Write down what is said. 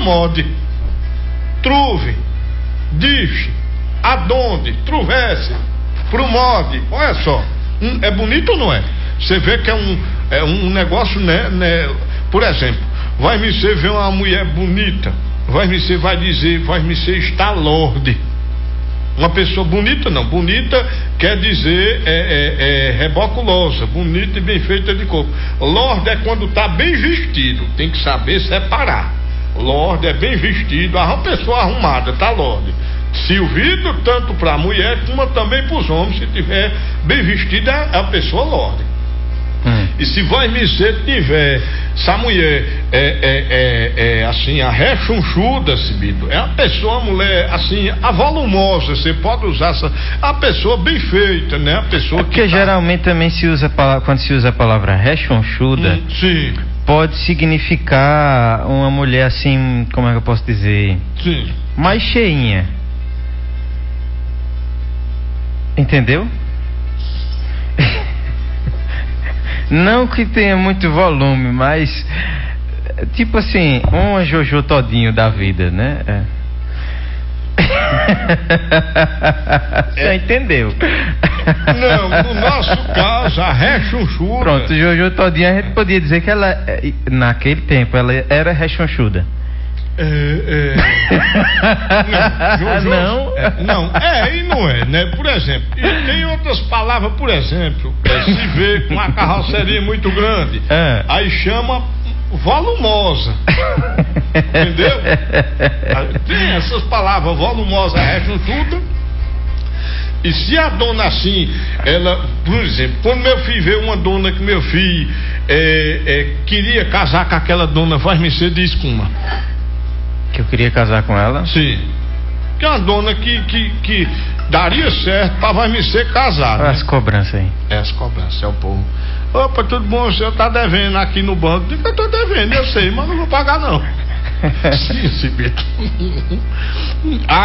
promode, truve, diz, adonde, truvesse, promode. Olha só, é bonito ou não é? Você vê que é um negócio, né? Por exemplo, vai me ser ver uma mulher bonita, vai me ser está lorde. Uma pessoa bonita não, bonita quer dizer reboculosa, bonita e bem feita de corpo. Lorde é quando está bem vestido, tem que saber separar. Lorde é bem vestido, uma pessoa arrumada, tá lorde. Silvido tanto para a mulher como também para os homens, se tiver bem vestida é a pessoa lorde. E se vai me ser tiver, se a mulher assim, a rechonchuda, Cibito, é uma mulher assim, a volumosa, você pode usar a pessoa bem feita, né? A pessoa porque geralmente também se usa quando se usa a palavra rechonchuda, sim, pode significar uma mulher assim, como é que eu posso dizer? Sim. Mais cheinha. Entendeu? Não que tenha muito volume, mas tipo assim, uma Jojo todinho da vida, né? Você entendeu? Não, no nosso caso, a rechonchuda. Pronto, Jojo todinha, a gente podia dizer que ela, naquele tempo, ela era rechonchuda. Não, e não é, né? Por exemplo, e tem outras palavras, por exemplo, se vê uma carroceria muito grande, aí chama volumosa, entendeu? Tem essas palavras, volumosa, rechonchuda. E se a dona assim, ela, por exemplo, quando meu filho vê uma dona que meu filho queria casar com aquela dona, faz-me ser de escuma. Que eu queria casar com ela? Sim. Que é uma dona que daria certo pra vai me ser casado. As cobranças aí. As cobranças, é o povo. Opa, tudo bom, o senhor tá devendo aqui no banco. Digo que eu tô devendo, eu sei, mas não vou pagar não. Sim, Cibito.